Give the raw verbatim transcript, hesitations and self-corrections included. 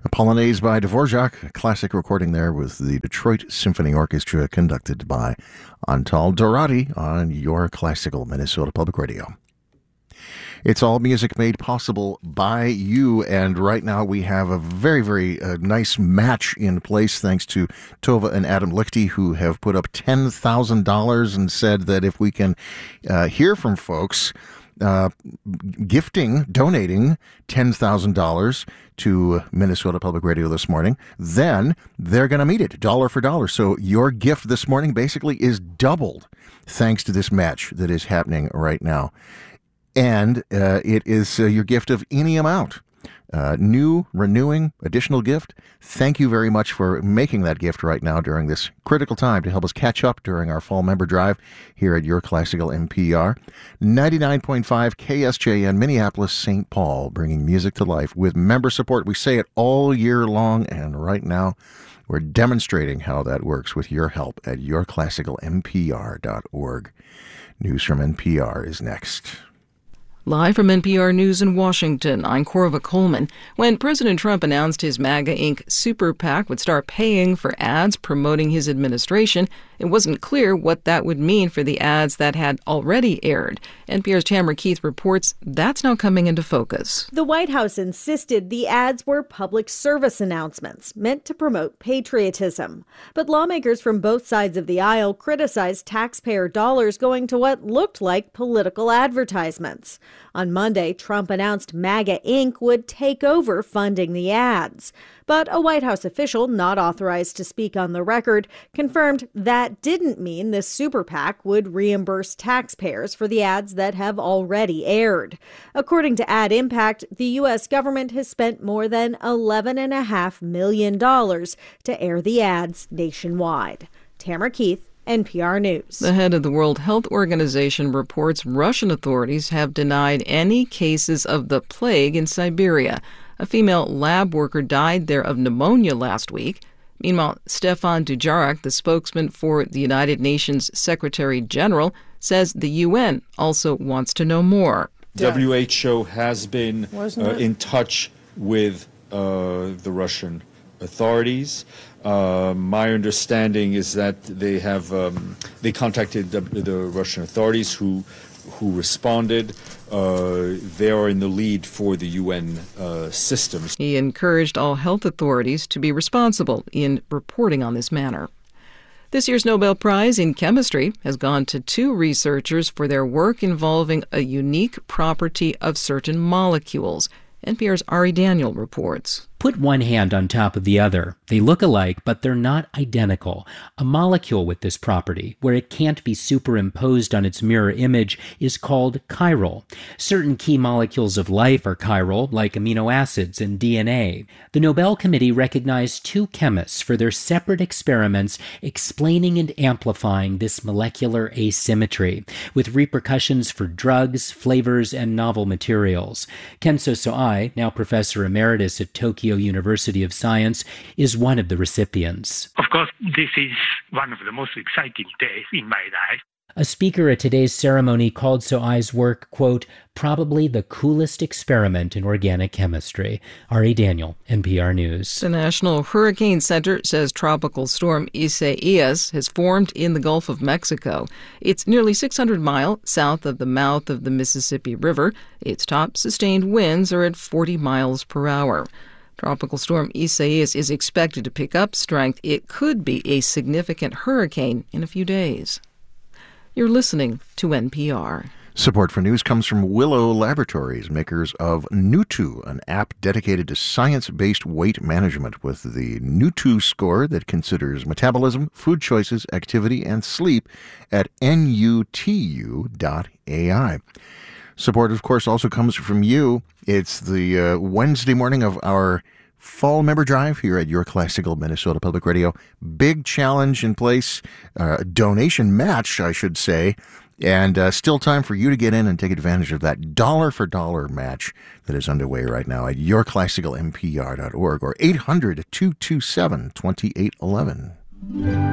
A Polonaise by Dvorak, a classic recording there with the Detroit Symphony Orchestra, conducted by Antal Dorati on your classical Minnesota Public Radio. It's all music made possible by you, and right now we have a very, very uh, nice match in place thanks to Tova and Adam Lichty, who have put up ten thousand dollars and said that if we can uh, hear from folks uh, gifting, donating ten thousand dollars to Minnesota Public Radio this morning, then they're going to meet it dollar for dollar. So your gift this morning basically is doubled thanks to this match that is happening right now. And uh, it is uh, your gift of any amount. Uh, new, renewing, additional gift. Thank you very much for making that gift right now during this critical time to help us catch up during our fall member drive here at Your Classical N P R. ninety-nine point five K S J N, Minneapolis, Saint Paul, bringing music to life with member support. We say it all year long, and right now we're demonstrating how that works with your help at your classical n p r dot org. News from N P R is next. Live from N P R News in Washington, I'm Corva Coleman. When President Trump announced his MAGA Incorporated super PAC would start paying for ads promoting his administration, it wasn't clear what that would mean for the ads that had already aired. N P R's Tamara Keith reports that's now coming into focus. The White House insisted the ads were public service announcements meant to promote patriotism. But lawmakers from both sides of the aisle criticized taxpayer dollars going to what looked like political advertisements. On Monday, Trump announced MAGA Incorporated would take over funding the ads. But a White House official not authorized to speak on the record confirmed that didn't mean the super PAC would reimburse taxpayers for the ads that have already aired. According to Ad Impact, the U S government has spent more than eleven point five million dollars to air the ads nationwide. Tamara Keith, N P R News. The head of the World Health Organization reports Russian authorities have denied any cases of the plague in Siberia. A female lab worker died there of pneumonia last week. Meanwhile, Stefan Dujarric, the spokesman for the United Nations Secretary General, says the U N also wants to know more. W H O has been uh, in touch with uh, the Russian authorities. Uh, my understanding is that they have um, they contacted the, the Russian authorities who who responded. Uh, they are in the lead for the U N uh, systems. He encouraged all health authorities to be responsible in reporting on this matter. This year's Nobel Prize in Chemistry has gone to two researchers for their work involving a unique property of certain molecules. N P R's Ari Daniel reports. Put one hand on top of the other. They look alike, but they're not identical. A molecule with this property, where it can't be superimposed on its mirror image, is called chiral. Certain key molecules of life are chiral, like amino acids and D N A. The Nobel Committee recognized two chemists for their separate experiments explaining and amplifying this molecular asymmetry, with repercussions for drugs, flavors, and novel materials. Kenzo Soai, now professor emeritus at Tokyo University of Science, is one of the recipients. Of course, this is one of the most exciting days in my life. A speaker at today's ceremony called Soai's work, quote, probably the coolest experiment in organic chemistry. Ari Daniel, N P R News. The National Hurricane Center says tropical storm Isaias has formed in the Gulf of Mexico. It's nearly six hundred miles south of the mouth of the Mississippi River. Its top sustained winds are at forty miles per hour. Tropical storm Isaias is expected to pick up strength. It could be a significant hurricane in a few days. You're listening to N P R. Support for news comes from Willow Laboratories, makers of Nutu, an app dedicated to science-based weight management with the Nutu score that considers metabolism, food choices, activity, and sleep at N U T U dot A I. Support, of course, also comes from you. It's the uh, Wednesday morning of our fall member drive here at Your Classical Minnesota Public Radio. Big challenge in place, uh, donation match, I should say, and uh, still time for you to get in and take advantage of that dollar-for-dollar match that is underway right now at your classical n p r dot org or eight hundred, two two seven, two eight one one.